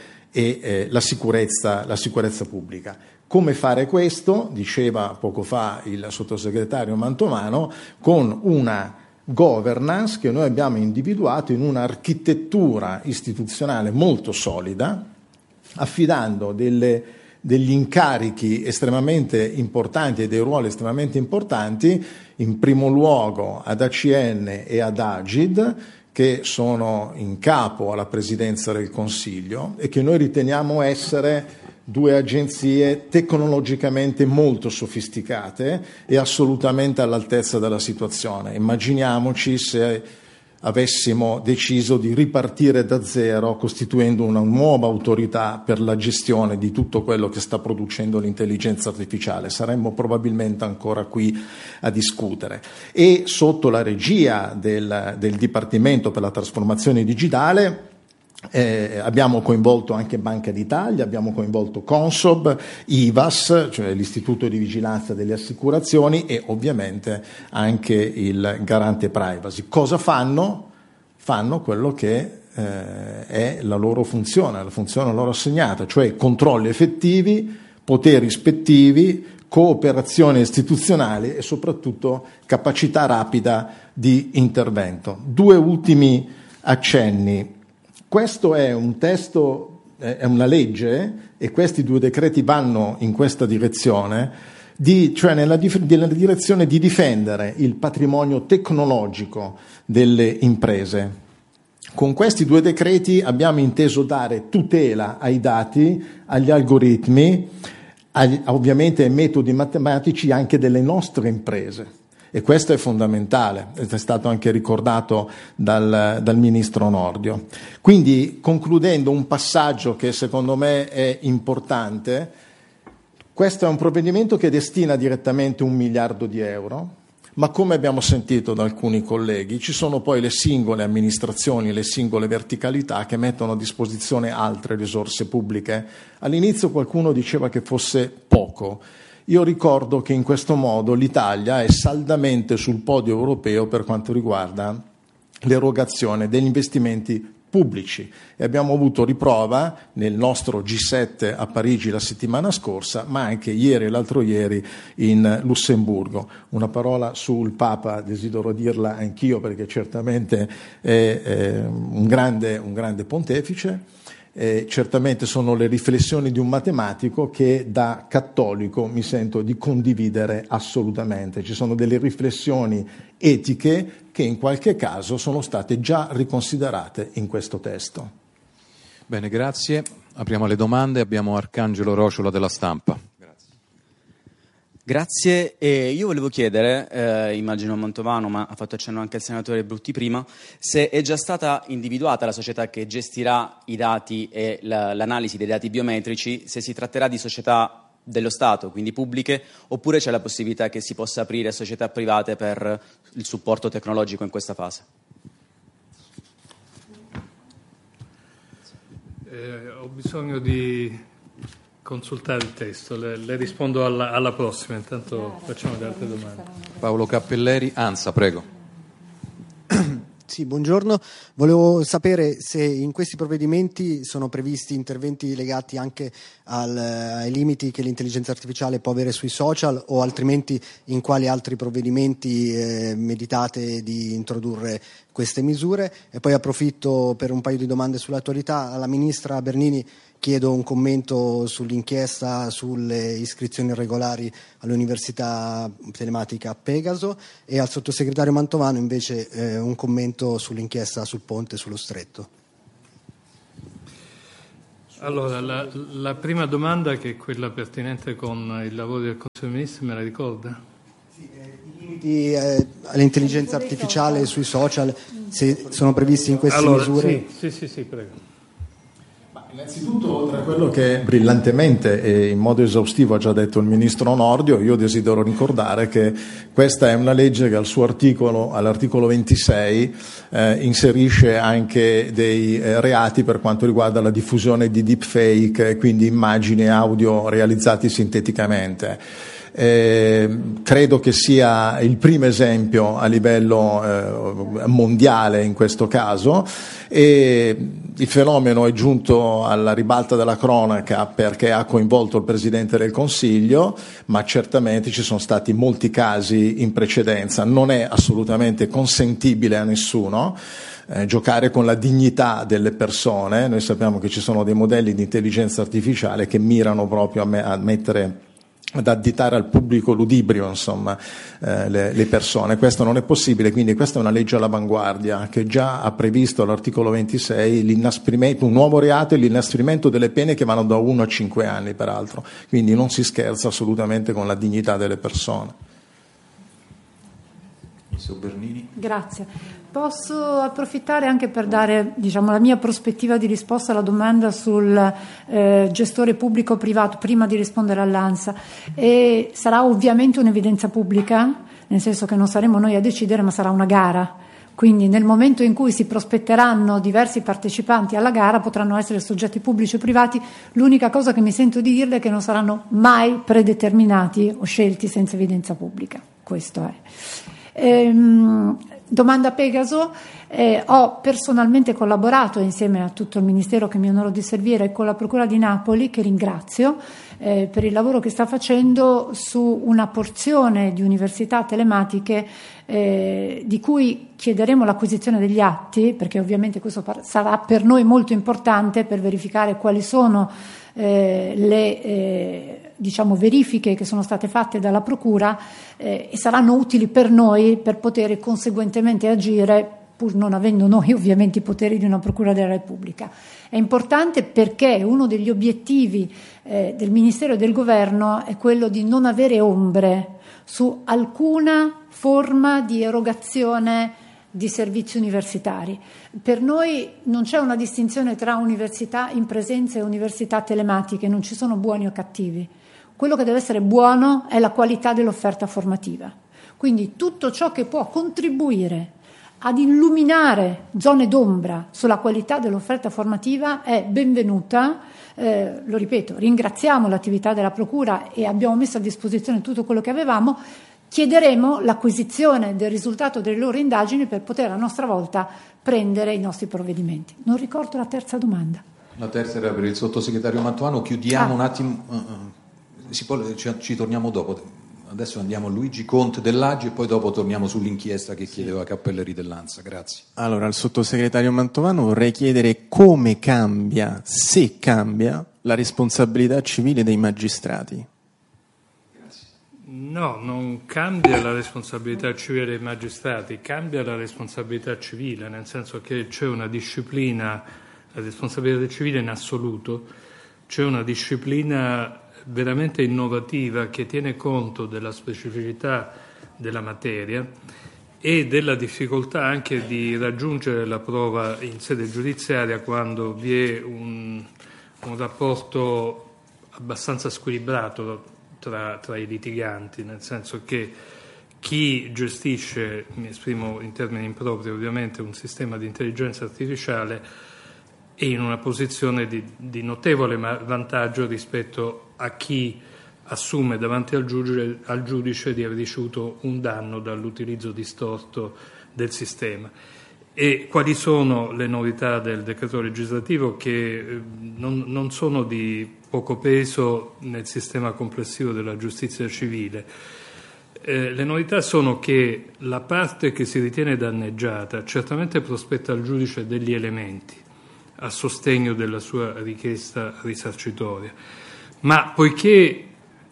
e la sicurezza pubblica. Come fare questo? Diceva poco fa il sottosegretario Mantovano, con una governance che noi abbiamo individuato in un'architettura istituzionale molto solida, affidando degli incarichi estremamente importanti e dei ruoli estremamente importanti, in primo luogo ad ACN e ad Agid, che sono in capo alla Presidenza del Consiglio e che noi riteniamo essere 2 agenzie tecnologicamente molto sofisticate e assolutamente all'altezza della situazione. Immaginiamoci se avessimo deciso di ripartire da zero, costituendo una nuova autorità per la gestione di tutto quello che sta producendo l'intelligenza artificiale. Saremmo probabilmente ancora qui a discutere. E sotto la regia del Dipartimento per la trasformazione digitale abbiamo coinvolto anche Banca d'Italia, abbiamo coinvolto Consob, IVAS, cioè l'Istituto di Vigilanza delle Assicurazioni, e ovviamente anche il Garante Privacy. Cosa fanno? Fanno quello che è la loro funzione, la funzione loro assegnata, cioè controlli effettivi, poteri ispettivi, cooperazione istituzionale e soprattutto capacità rapida di intervento. 2 ultimi accenni. Questo è un testo, è una legge, e questi 2 decreti vanno in questa direzione, cioè nella direzione di difendere il patrimonio tecnologico delle imprese. Con questi 2 decreti abbiamo inteso dare tutela ai dati, agli algoritmi, ovviamente ai metodi matematici anche delle nostre imprese. E questo è fondamentale, è stato anche ricordato dal Ministro Nordio. Quindi, concludendo, un passaggio che secondo me è importante: questo è un provvedimento che destina direttamente 1 miliardo di euro, ma come abbiamo sentito da alcuni colleghi, ci sono poi le singole amministrazioni, le singole verticalità che mettono a disposizione altre risorse pubbliche. All'inizio qualcuno diceva che fosse poco. Io ricordo che in questo modo l'Italia è saldamente sul podio europeo per quanto riguarda l'erogazione degli investimenti pubblici, e abbiamo avuto riprova nel nostro G7 a Parigi la settimana scorsa, ma anche ieri e l'altro ieri in Lussemburgo. Una parola sul Papa desidero dirla anch'io, perché certamente è un grande pontefice. Certamente sono le riflessioni di un matematico che da cattolico mi sento di condividere assolutamente. Ci sono delle riflessioni etiche che in qualche caso sono state già riconsiderate in questo testo. Bene, grazie. Apriamo le domande. Abbiamo Arcangelo Rociola della Stampa. Grazie. Io volevo chiedere, immagino a Mantovano, ma ha fatto accenno anche il senatore Brutti prima, se è già stata individuata la società che gestirà i dati e l'analisi dei dati biometrici, se si tratterà di società dello Stato, quindi pubbliche, oppure c'è la possibilità che si possa aprire a società private per il supporto tecnologico in questa fase? Ho bisogno di consultare il testo, le rispondo alla prossima, intanto facciamo le altre domande. Paolo Cappelleri, ANSA, prego. Sì, buongiorno. Volevo sapere se in questi provvedimenti sono previsti interventi legati anche ai limiti che l'intelligenza artificiale può avere sui social, o altrimenti in quali altri provvedimenti meditate di introdurre queste misure. E poi approfitto per un paio di domande sull'attualità. Alla Ministra Bernini chiedo un commento sull'inchiesta sulle iscrizioni irregolari all'Università Telematica Pegaso, e al Sottosegretario Mantovano invece un commento sull'inchiesta sul ponte sullo Stretto. Allora, la prima domanda, che è quella pertinente con il lavoro del Consiglio dei Ministri, me la ricorda? Sì, i limiti all'intelligenza artificiale sui social, se sono previsti in queste misure? Sì, prego. Innanzitutto, oltre a quello che brillantemente e in modo esaustivo ha già detto il Ministro Nordio, io desidero ricordare che questa è una legge che all'articolo 26 inserisce anche dei reati per quanto riguarda la diffusione di deepfake, quindi immagini e audio realizzati sinteticamente. Credo che sia il primo esempio a livello mondiale in questo caso, e il fenomeno è giunto alla ribalta della cronaca perché ha coinvolto il Presidente del Consiglio, ma certamente ci sono stati molti casi in precedenza. Non è assolutamente consentibile a nessuno giocare con la dignità delle persone. Noi sappiamo che ci sono dei modelli di intelligenza artificiale che mirano proprio ad additare al pubblico ludibrio, insomma, le persone. Questo non è possibile, quindi questa è una legge all'avanguardia che già ha previsto all'articolo 26 l'inasprimento, un nuovo reato e l'inasprimento delle pene che vanno da 1 a 5 anni peraltro, quindi non si scherza assolutamente con la dignità delle persone. Bernini. Grazie. Posso approfittare anche per dare, la mia prospettiva di risposta alla domanda sul gestore pubblico-privato, prima di rispondere all'ANSA. E sarà ovviamente un'evidenza pubblica, nel senso che non saremo noi a decidere, ma sarà una gara. Quindi nel momento in cui si prospetteranno diversi partecipanti alla gara potranno essere soggetti pubblici o privati. L'unica cosa che mi sento di dirle è che non saranno mai predeterminati o scelti senza evidenza pubblica. Questo è. Domanda Pegaso. Ho personalmente collaborato insieme a tutto il Ministero che mi onoro di servire con la Procura di Napoli, che ringrazio per il lavoro che sta facendo su una porzione di università telematiche di cui chiederemo l'acquisizione degli atti, perché ovviamente questo sarà per noi molto importante per verificare quali sono le verifiche che sono state fatte dalla Procura, e saranno utili per noi per poter conseguentemente agire, pur non avendo noi ovviamente i poteri di una Procura della Repubblica. È importante perché uno degli obiettivi del Ministero e del Governo è quello di non avere ombre su alcuna forma di erogazione di servizi universitari. Per noi non c'è una distinzione tra università in presenza e università telematiche, non ci sono buoni o cattivi. Quello che deve essere buono è la qualità dell'offerta formativa. Quindi tutto ciò che può contribuire ad illuminare zone d'ombra sulla qualità dell'offerta formativa è benvenuta. Lo ripeto, ringraziamo l'attività della Procura e abbiamo messo a disposizione tutto quello che avevamo. Chiederemo l'acquisizione del risultato delle loro indagini per poter a nostra volta prendere i nostri provvedimenti. Non ricordo la terza domanda. La terza era per il sottosegretario Mantovano. Chiudiamo un attimo, ci torniamo dopo. Adesso andiamo a Luigi Conte dell'Agi e poi dopo torniamo sull'inchiesta che chiedeva Cappelleri dell'ANSA. Grazie. Allora, al sottosegretario Mantovano vorrei chiedere come cambia, se cambia, la responsabilità civile dei magistrati. No, non cambia la responsabilità civile dei magistrati, cambia la responsabilità civile, nel senso che c'è una disciplina, la responsabilità civile in assoluto, c'è una disciplina veramente innovativa che tiene conto della specificità della materia e della difficoltà anche di raggiungere la prova in sede giudiziaria quando vi è un rapporto abbastanza squilibrato tra i litiganti, nel senso che chi gestisce, mi esprimo in termini impropri ovviamente, un sistema di intelligenza artificiale è in una posizione di notevole vantaggio rispetto a chi assume davanti al giudice di aver ricevuto un danno dall'utilizzo distorto del sistema. E quali sono le novità del decreto legislativo che non sono di poco peso nel sistema complessivo della giustizia civile? Le novità sono che la parte che si ritiene danneggiata certamente prospetta al giudice degli elementi a sostegno della sua richiesta risarcitoria, ma poiché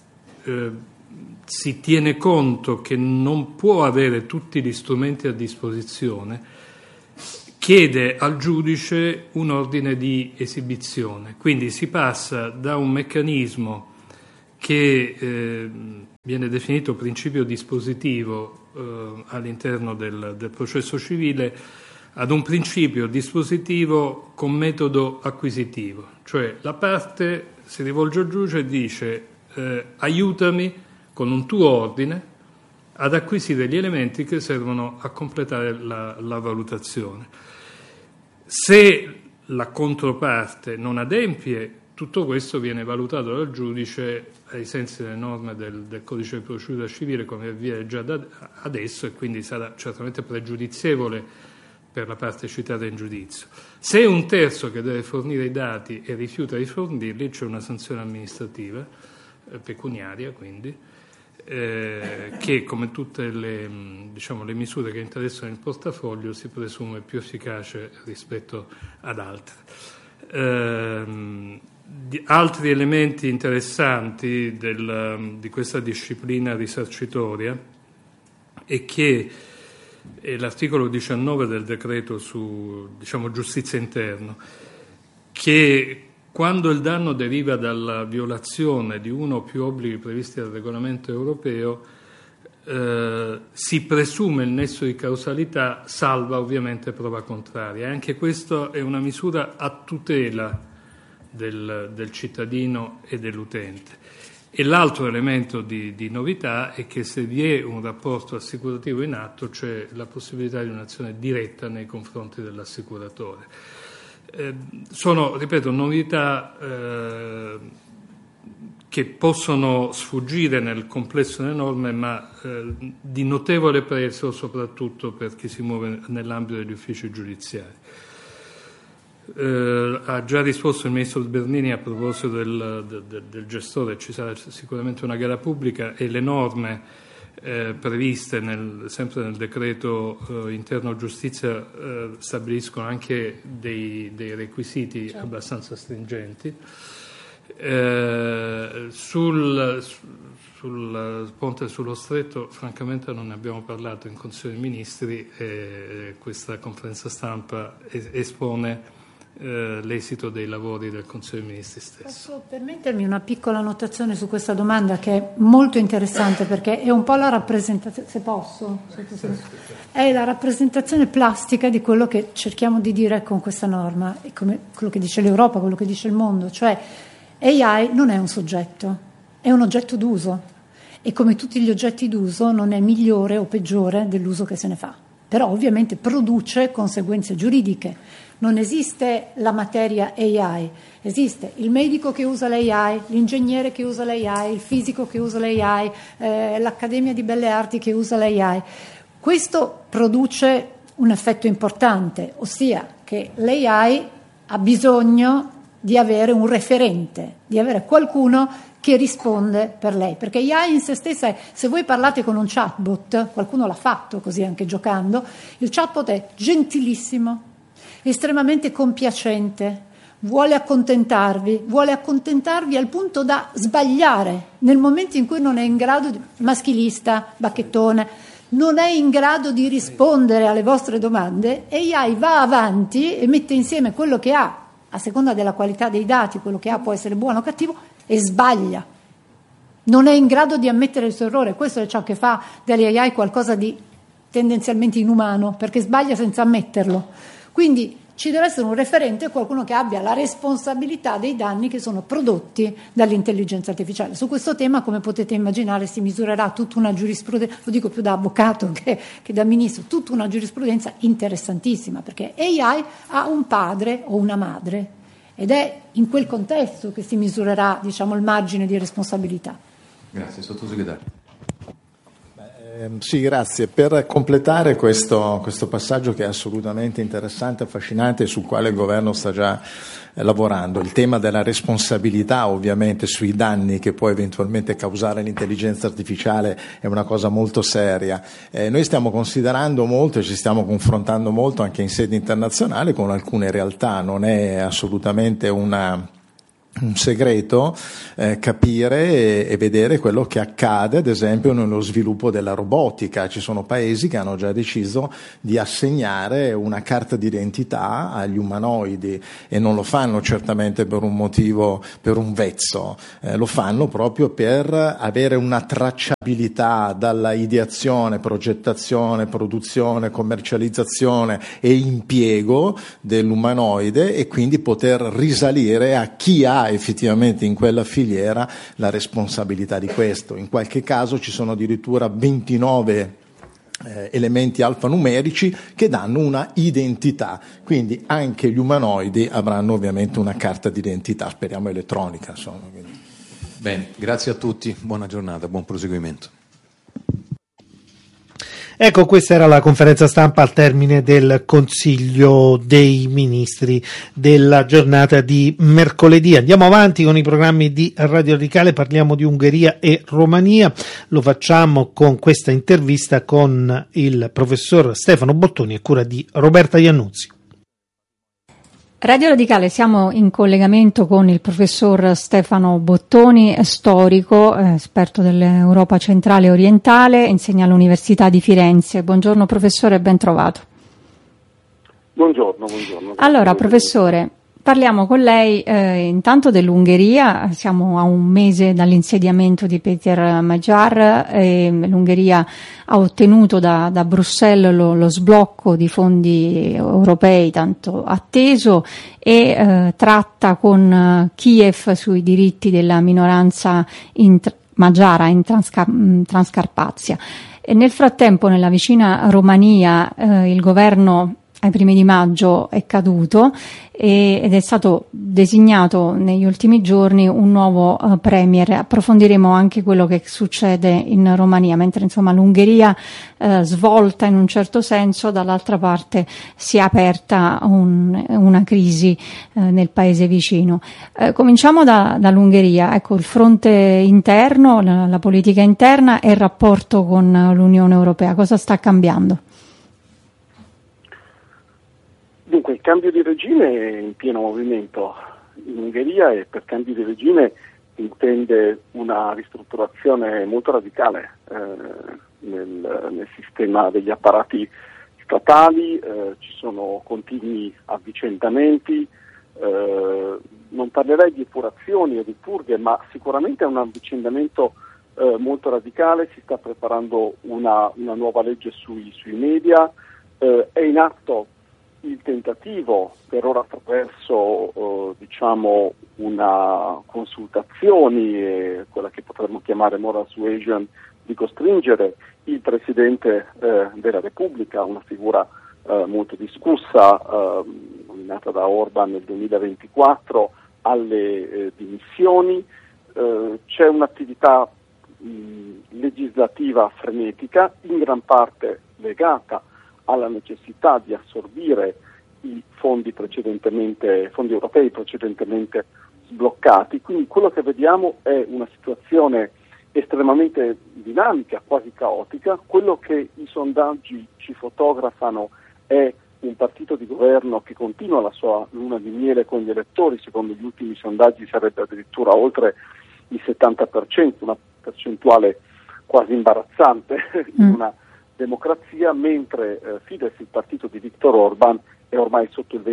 si tiene conto che non può avere tutti gli strumenti a disposizione, chiede al giudice un ordine di esibizione. Quindi si passa da un meccanismo che viene definito principio dispositivo all'interno del processo civile ad un principio dispositivo con metodo acquisitivo, cioè la parte si rivolge al giudice e dice aiutami con un tuo ordine ad acquisire gli elementi che servono a completare la valutazione. Se la controparte non adempie, tutto questo viene valutato dal giudice ai sensi delle norme del codice di procedura civile, come avviene già adesso, e quindi sarà certamente pregiudizievole per la parte citata in giudizio. Se è un terzo che deve fornire i dati e rifiuta di fornirli, c'è una sanzione amministrativa, pecuniaria quindi, che come tutte le misure che interessano il portafoglio si presume più efficace rispetto ad altre. Altri elementi interessanti di questa disciplina risarcitoria è che l'articolo 19 del decreto su giustizia interno, che quando il danno deriva dalla violazione di uno o più obblighi previsti dal regolamento europeo, si presume il nesso di causalità, salva ovviamente prova contraria. Anche questa è una misura a tutela del cittadino e dell'utente. E l'altro elemento di novità è che se vi è un rapporto assicurativo in atto c'è la possibilità di un'azione diretta nei confronti dell'assicuratore. Sono, ripeto, novità che possono sfuggire nel complesso delle norme, ma di notevole peso soprattutto per chi si muove nell'ambito degli uffici giudiziari. Ha già risposto il ministro Bernini a proposito del gestore. Ci sarà sicuramente una gara pubblica e le norme previste sempre nel decreto interno giustizia stabiliscono anche dei requisiti abbastanza stringenti. Sul ponte sullo stretto francamente non ne abbiamo parlato in Consiglio dei Ministri e questa conferenza stampa espone l'esito dei lavori del Consiglio dei Ministri stesso. Posso permettermi una piccola annotazione su questa domanda che è molto interessante, perché è un po' la rappresentazione, se posso, è la rappresentazione plastica di quello che cerchiamo di dire con questa norma, e come quello che dice l'Europa, quello che dice il mondo, cioè AI non è un soggetto, è un oggetto d'uso e come tutti gli oggetti d'uso non è migliore o peggiore dell'uso che se ne fa, però ovviamente produce conseguenze giuridiche. Non esiste la materia AI, esiste il medico che usa l'AI, l'ingegnere che usa l'AI, il fisico che usa l'AI, l'Accademia di Belle Arti che usa l'AI. Questo produce un effetto importante, ossia che l'AI ha bisogno di avere un referente, di avere qualcuno che risponde per lei, perché AI in se stessa se voi parlate con un chatbot, qualcuno l'ha fatto così anche giocando, il chatbot è gentilissimo, estremamente compiacente, vuole accontentarvi al punto da sbagliare nel momento in cui non è in grado di, maschilista, bacchettone, non è in grado di rispondere alle vostre domande, e AI va avanti e mette insieme quello che ha, a seconda della qualità dei dati, quello che ha può essere buono o cattivo, e sbaglia. Non è in grado di ammettere il suo errore. Questo è ciò che fa dell'AI qualcosa di tendenzialmente inumano, perché sbaglia senza ammetterlo. Quindi ci deve essere un referente, qualcuno che abbia la responsabilità dei danni che sono prodotti dall'intelligenza artificiale. Su questo tema, come potete immaginare, si misurerà tutta una giurisprudenza, lo dico più da avvocato che da ministro, tutta una giurisprudenza interessantissima, perché AI ha un padre o una madre ed è in quel contesto che si misurerà, diciamo, il margine di responsabilità. Grazie, sottosegretario. Sì, grazie. Per completare questo passaggio che è assolutamente interessante, affascinante, sul quale il governo sta già lavorando, il tema della responsabilità ovviamente sui danni che può eventualmente causare l'intelligenza artificiale è una cosa molto seria. Noi stiamo considerando molto e ci stiamo confrontando molto anche in sede internazionale con alcune realtà, non è assolutamente un segreto capire e vedere quello che accade ad esempio nello sviluppo della robotica. Ci sono paesi che hanno già deciso di assegnare una carta d'identità agli umanoidi e non lo fanno certamente per un motivo, per un vezzo, lo fanno proprio per avere una tracciabilità dalla ideazione, progettazione, produzione, commercializzazione e impiego dell'umanoide e quindi poter risalire a chi ha effettivamente in quella filiera la responsabilità di questo. In qualche caso ci sono addirittura 29 elementi alfanumerici che danno una identità, quindi anche gli umanoidi avranno ovviamente una carta d'identità, speriamo elettronica, insomma. Bene, grazie a tutti, buona giornata, buon proseguimento. Ecco, questa era la conferenza stampa al termine del Consiglio dei Ministri della giornata di mercoledì. Andiamo avanti con i programmi di Radio Radicale, parliamo di Ungheria e Romania. Lo facciamo con questa intervista con il professor Stefano Bottoni a cura di Roberta Iannuzzi. Radio Radicale, siamo in collegamento con il professor Stefano Bottoni, storico, esperto dell'Europa centrale e orientale, insegna all'Università di Firenze. Buongiorno professore, ben trovato. Buongiorno. Allora professore, parliamo con lei intanto dell'Ungheria, siamo a un mese dall'insediamento di Péter Magyar e l'Ungheria ha ottenuto da Bruxelles lo sblocco di fondi europei tanto atteso e tratta con Kiev sui diritti della minoranza magiara in Transcarpazia. E nel frattempo nella vicina Romania il governo ai primi di maggio è caduto ed è stato designato negli ultimi giorni un nuovo premier. Approfondiremo anche quello che succede in Romania, mentre insomma l'Ungheria svolta in un certo senso, dall'altra parte si è aperta una crisi nel paese vicino. Cominciamo dall'Ungheria, ecco, il fronte interno, la politica interna e il rapporto con l'Unione Europea, cosa sta cambiando? Dunque, il cambio di regime è in pieno movimento in Ungheria e per cambio di regime intende una ristrutturazione molto radicale nel sistema degli apparati statali, ci sono continui avvicendamenti, non parlerei di epurazioni o di purghe, ma sicuramente è un avvicendamento molto radicale. Si sta preparando una nuova legge sui media, è in atto il tentativo, per ora attraverso una consultazioni, quella che potremmo chiamare moral suasion, di costringere il Presidente della Repubblica, una figura molto discussa, nominata da Orban nel 2024, alle dimissioni. C'è un'attività legislativa frenetica, in gran parte legata alla necessità di assorbire i fondi europei precedentemente sbloccati. Quindi quello che vediamo è una situazione estremamente dinamica, quasi caotica. Quello che i sondaggi ci fotografano è un partito di governo che continua la sua luna di miele con gli elettori, secondo gli ultimi sondaggi sarebbe addirittura oltre il 70%, una percentuale quasi imbarazzante in una democrazia, mentre Fidesz, il partito di Viktor Orban, è ormai sotto il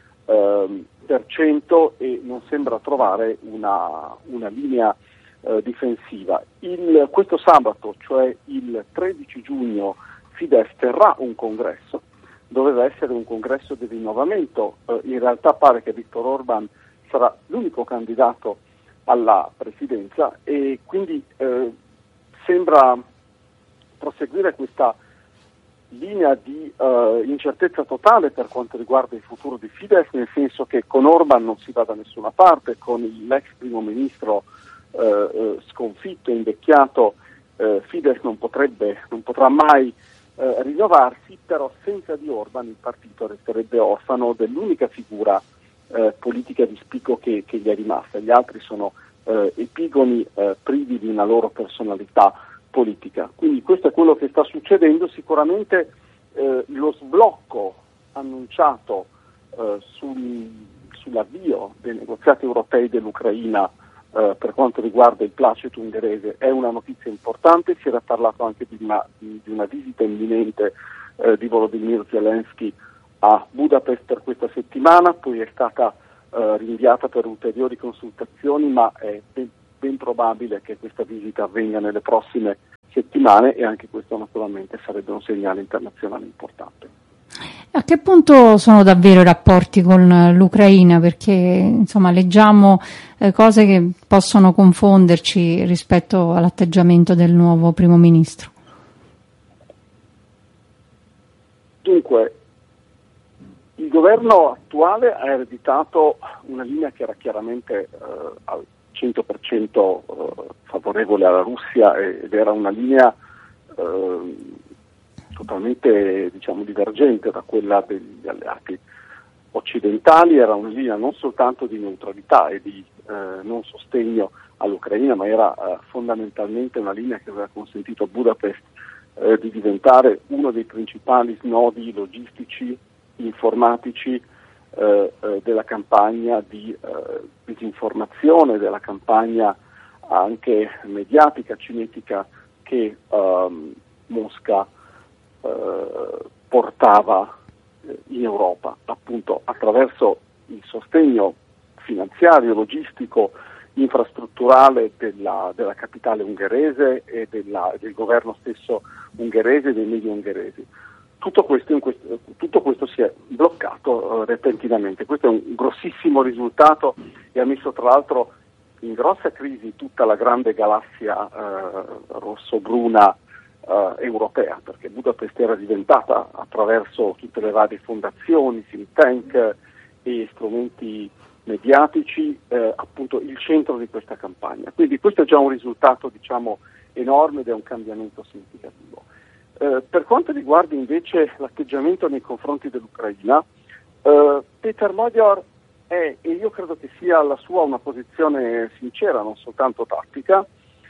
20% e non sembra trovare una linea difensiva. Questo sabato, cioè il 13 giugno, Fidesz terrà un congresso doveva essere un congresso di rinnovamento. In realtà pare che Viktor Orban sarà l'unico candidato alla presidenza e quindi sembra proseguire questa linea di incertezza totale per quanto riguarda il futuro di Fidesz, nel senso che con Orban non si va da nessuna parte, con l'ex primo ministro sconfitto e invecchiato Fidesz non potrà mai rinnovarsi, però senza di Orban il partito resterebbe orfano dell'unica figura politica di spicco che gli è rimasta. Gli altri sono epigoni privi di una loro personalità politica. Quindi questo è quello che sta succedendo. Sicuramente lo sblocco annunciato sull'avvio dei negoziati europei dell'Ucraina per quanto riguarda il placet ungherese è una notizia importante. Si era parlato anche di una visita imminente di Volodymyr Zelensky a Budapest per questa settimana, poi è stata rinviata per ulteriori consultazioni, ma è ben probabile che questa visita avvenga nelle prossime settimane e anche questo naturalmente sarebbe un segnale internazionale importante. A che punto sono davvero i rapporti con l'Ucraina? Perché insomma leggiamo cose che possono confonderci rispetto all'atteggiamento del nuovo primo ministro. Dunque, il governo attuale ha ereditato una linea che era chiaramente al 100% favorevole alla Russia ed era una linea totalmente divergente da quella degli alleati occidentali. Era una linea non soltanto di neutralità e di non sostegno all'Ucraina, ma era fondamentalmente una linea che aveva consentito a Budapest di diventare uno dei principali snodi logistici, informatici della campagna di disinformazione, della campagna anche mediatica, cinetica che Mosca portava in Europa, appunto attraverso il sostegno finanziario, logistico, infrastrutturale della capitale ungherese e del governo stesso ungherese e dei media ungheresi. Tutto questo si è bloccato repentinamente. Questo è un grossissimo risultato e ha messo tra l'altro in grossa crisi tutta la grande galassia rosso-bruna europea, perché Budapest era diventata, attraverso tutte le varie fondazioni, think tank e strumenti mediatici, appunto il centro di questa campagna. Quindi questo è già un risultato enorme ed è un cambiamento significativo. Per quanto riguarda invece l'atteggiamento nei confronti dell'Ucraina, Peter Magyar è, e io credo che sia la sua una posizione sincera, non soltanto tattica,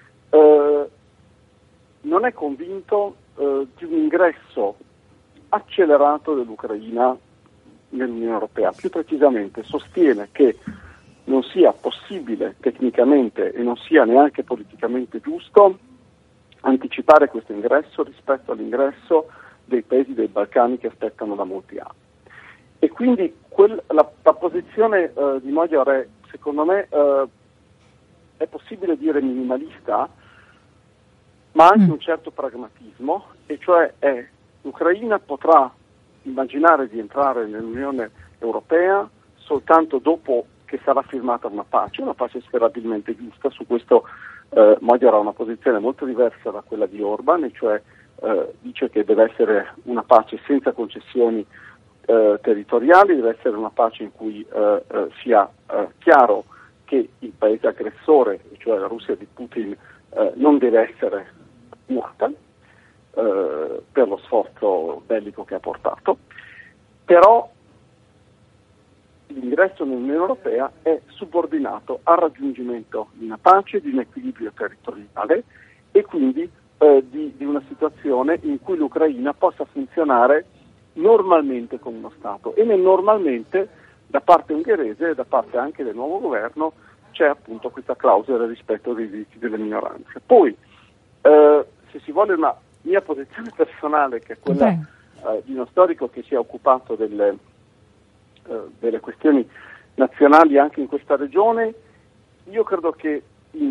non è convinto di un ingresso accelerato dell'Ucraina nell'Unione Europea. Più precisamente sostiene che non sia possibile tecnicamente e non sia neanche politicamente giusto anticipare questo ingresso rispetto all'ingresso dei paesi dei Balcani che aspettano da molti anni. E quindi la posizione di Magyar è, secondo me, è possibile dire minimalista, ma anche un certo pragmatismo, e cioè l'Ucraina potrà immaginare di entrare nell'Unione Europea soltanto dopo che sarà firmata una pace sperabilmente giusta. Su questo Magyar ha una posizione molto diversa da quella di Orban, e cioè dice che deve essere una pace senza concessioni territoriali, deve essere una pace in cui sia chiaro che il paese aggressore, cioè la Russia di Putin, non deve essere punita per lo sforzo bellico che ha portato, però l'ingresso nell'Unione Europea è subordinato al raggiungimento di una pace, di un equilibrio territoriale e quindi di una situazione in cui l'Ucraina possa funzionare normalmente come uno Stato. E nel normalmente, da parte ungherese e da parte anche del nuovo governo, c'è appunto questa clausola rispetto dei diritti delle minoranze. Poi, se si vuole una mia posizione personale, che è quella di uno storico che si è occupato delle questioni nazionali anche in questa regione, io credo che in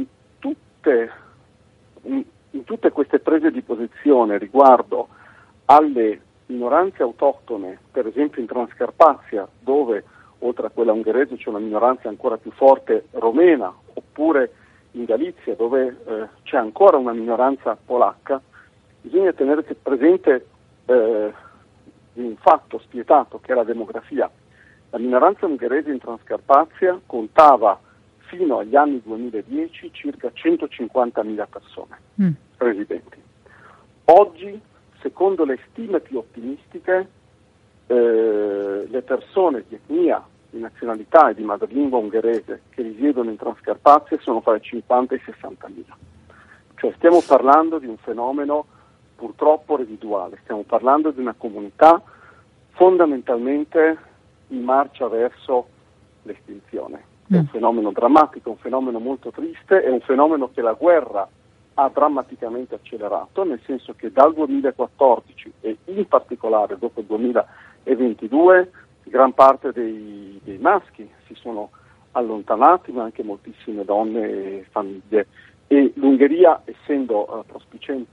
tutte queste prese di posizione riguardo alle minoranze autoctone, per esempio in Transcarpazia, dove oltre a quella ungherese c'è una minoranza ancora più forte romena, oppure in Galizia, dove c'è ancora una minoranza polacca, bisogna tenere presente un fatto spietato che è la demografia. La minoranza ungherese in Transcarpazia contava fino agli anni 2010 circa 150.000 persone residenti. Oggi, secondo le stime più ottimistiche, le persone di etnia, di nazionalità e di madrelingua ungherese che risiedono in Transcarpazia sono tra i 50 e i 60.000. Cioè stiamo parlando di un fenomeno purtroppo residuale, stiamo parlando di una comunità fondamentalmente in marcia verso l'estinzione. È un fenomeno drammatico, un fenomeno molto triste, è un fenomeno che la guerra ha drammaticamente accelerato, nel senso che dal 2014 e in particolare dopo il 2022 gran parte dei maschi si sono allontanati, ma anche moltissime donne e famiglie, e l'Ungheria, essendo prospiciente